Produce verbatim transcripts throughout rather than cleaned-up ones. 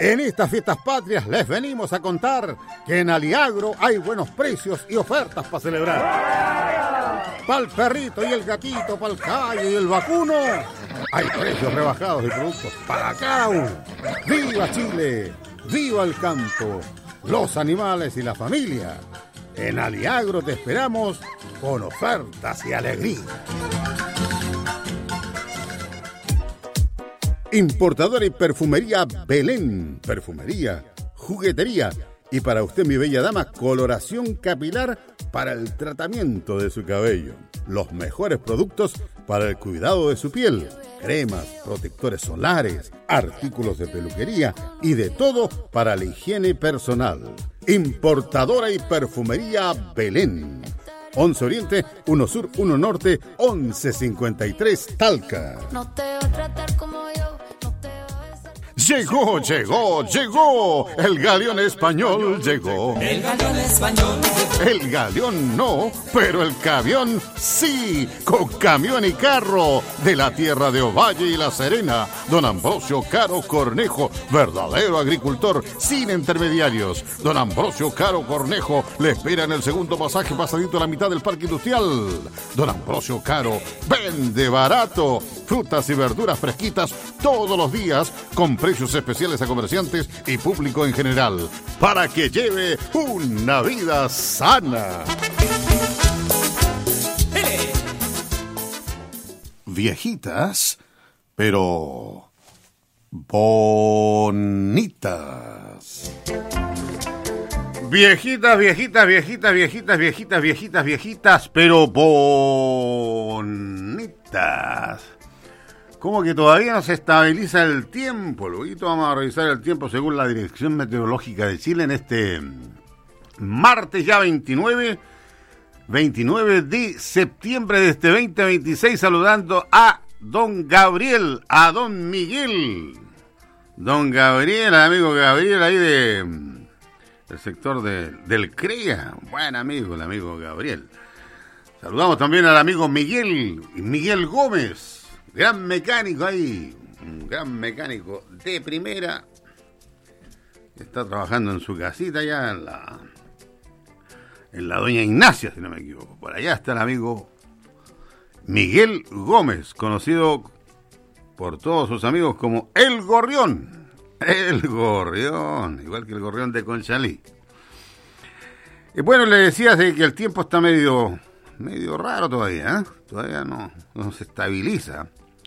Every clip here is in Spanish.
En estas fiestas patrias les venimos a contar que en Aliagro hay buenos precios y ofertas para celebrar. Para el perrito y el gatito, para el caballo y el vacuno, hay precios rebajados de productos para cada uno. ¡Viva Chile! ¡Viva el campo! Los animales y la familia. En Aliagro te esperamos con ofertas y alegría. Importadora y perfumería Belén. Perfumería, juguetería y para usted, mi bella dama, coloración capilar para el tratamiento de su cabello. Los mejores productos para el cuidado de su piel. Cremas, protectores solares, artículos de peluquería y de todo para la higiene personal. Importadora y perfumería Belén. once Oriente, uno Sur, uno Norte, once cincuenta y tres Talca. No te va a tratar como yo. Llegó, llegó, llegó. El galeón español llegó. El galeón español llegó. El galeón no, pero el camión sí. Con camión y carro de la tierra de Ovalle y La Serena. Don Ambrosio Caro Cornejo, verdadero agricultor sin intermediarios. Don Ambrosio Caro Cornejo le espera en el segundo pasaje pasadito a la mitad del parque industrial. Don Ambrosio Caro vende barato. Frutas y verduras fresquitas todos los días con precios especiales a comerciantes y público en general, para que lleve una vida sana. Viejitas, pero bonitas. Viejitas, viejitas, viejitas, viejitas, viejitas, viejitas, viejitas, pero bonitas. ¿Cómo que todavía no se estabiliza el tiempo? Luego vamos a revisar el tiempo según la Dirección Meteorológica de Chile en este martes ya veintinueve, veintinueve de septiembre de este veinte veintiséis, saludando a don Gabriel, a don Miguel. Don Gabriel, amigo Gabriel, ahí de del sector de, del C R E A. Buen amigo, el amigo Gabriel. Saludamos también al amigo Miguel, Miguel Gómez. Gran mecánico ahí, un gran mecánico de primera. Está trabajando en su casita allá en la, en la Doña Ignacia, si no me equivoco. Por allá está el amigo Miguel Gómez, conocido por todos sus amigos como El Gorrión. El Gorrión, igual que el Gorrión de Conchalí. Y bueno, le decías de que el tiempo está medio, medio raro todavía, ¿eh? Todavía no, no se estabiliza.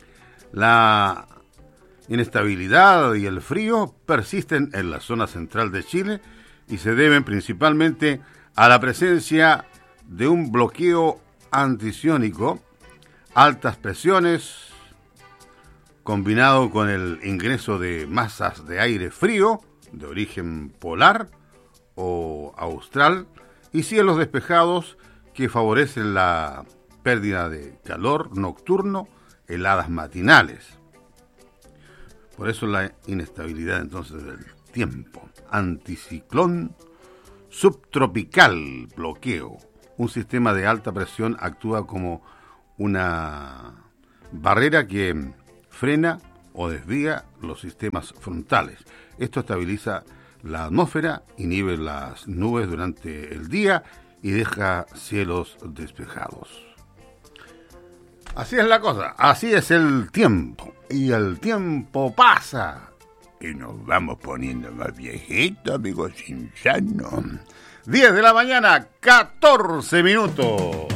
La inestabilidad y el frío persisten en la zona central de Chile y se deben principalmente a la presencia de un bloqueo anticiclónico, altas presiones, combinado con el ingreso de masas de aire frío de origen polar o austral y cielos despejados que favorecen la pérdida de calor nocturno, heladas matinales. Por eso la inestabilidad entonces del tiempo. Anticiclón subtropical, bloqueo. Un sistema de alta presión actúa como una barrera que frena o desvía los sistemas frontales. Esto estabiliza la atmósfera, inhibe las nubes durante el día y deja cielos despejados. Así es la cosa, así es el tiempo. Y el tiempo pasa. Y nos vamos poniendo más viejitos, amigos insanos. diez de la mañana, catorce minutos.